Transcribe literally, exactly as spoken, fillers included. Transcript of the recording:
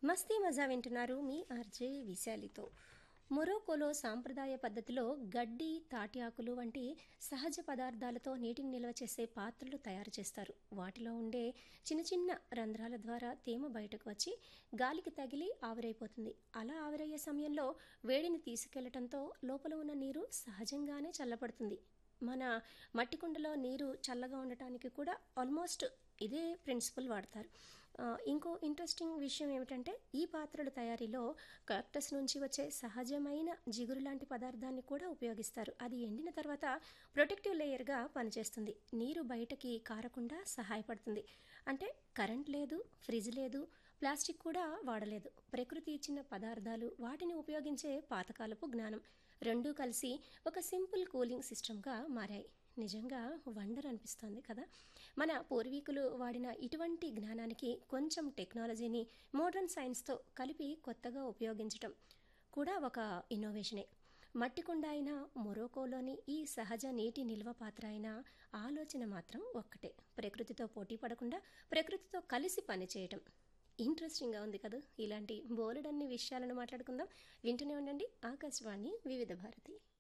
మస్తీ మజా వింటున్నారు మీ ఆర్జే విశాలితో. మొరోకోలో సాంప్రదాయ పద్ధతిలో గడ్డి, తాటి ఆకులు వంటి సహజ పదార్థాలతో నీటిని నిల్వ చేసే పాత్రలు తయారు చేస్తారు. వాటిలో ఉండే చిన్న చిన్న రంధ్రాల ద్వారా తేమ బయటకు వచ్చి గాలికి తగిలి ఆవిరైపోతుంది. అలా ఆవిరయ్యే సమయంలో వేడిని తీసుకెళ్లటంతో లోపల ఉన్న నీరు సహజంగానే చల్లబడుతుంది. మన మట్టి కుండలో నీరు చల్లగా ఉండటానికి కూడా ఆల్మోస్ట్ ఇదే ప్రిన్సిపల్ వాడతారు. ఆ, ఇంకో ఇంట్రెస్టింగ్ విషయం ఏమిటంటే ఈ పాత్రల తయారీలో కాక్టస్ నుంచి వచ్చే సహజమైన జిగురు లాంటి పదార్థాన్ని కూడా ఉపయోగిస్తారు. అది ఎండిన తర్వాత ప్రొటెక్టివ్ లేయర్గా పనిచేస్తుంది. నీరు బయటకి కారకుండా సహాయపడుతుంది. అంటే కరెంట్ లేదు, ఫ్రిడ్జ్ లేదు, ప్లాస్టిక్ కూడా వాడలేదు. ప్రకృతి ఇచ్చిన పదార్థాలు, వాటిని ఉపయోగించే పాతకాలపు జ్ఞానం రెండూ కలిసి ఒక సింపుల్ కూలింగ్ సిస్టమ్గా మారాయి. నిజంగా వండర్ అనిపిస్తుంది కదా. మన పూర్వీకులు వాడిన ఇటువంటి జ్ఞానానికి కొంచెం టెక్నాలజీని మోడర్న్ సైన్స్తో కలిపి కొత్తగా ఉపయోగించటం కూడా ఒక ఇన్నోవేషనే. మట్టి కుండ అయిన మొరోకోలోని ఈ సహజ నీటి నిల్వ పాత్ర అయిన ఆలోచన మాత్రం ఒక్కటే, ప్రకృతితో పోటీ పడకుండా ప్రకృతితో కలిసి పనిచేయటం. ఇంట్రెస్టింగ్గా ఉంది కదా. ఇలాంటి బోలెడన్ని విషయాలను మాట్లాడుకుందాం. వింటూనే ఉండండి ఆకాశవాణి వివిధ భారతి.